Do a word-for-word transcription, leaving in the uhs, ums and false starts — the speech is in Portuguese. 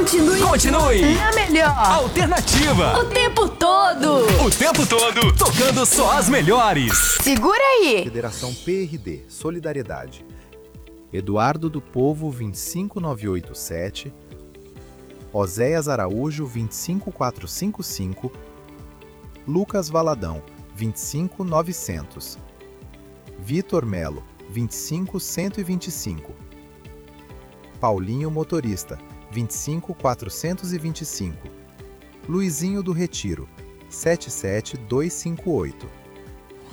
Continue. Continue. Na melhor. Alternativa. O tempo todo. O tempo todo. Tocando só as melhores. Segura aí. Federação P R D, Solidariedade. Eduardo do Povo, vinte e cinco mil novecentos e oitenta e sete. Oséias Araújo, vinte e cinco mil quatrocentos e cinquenta e cinco. Lucas Valadão, vinte e cinco mil e novecentos. Vitor Melo, vinte e cinco mil cento e vinte e cinco. Paulinho Motorista, vinte e cinco mil quatrocentos e vinte e cinco. Luizinho do Retiro, sete sete dois cinco oito.